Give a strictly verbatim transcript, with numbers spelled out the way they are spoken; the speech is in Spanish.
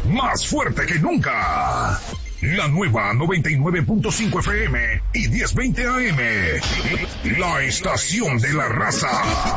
más fuerte que nunca. La nueva noventa y nueve punto cinco F M y diez veinte A M. La estación de la raza.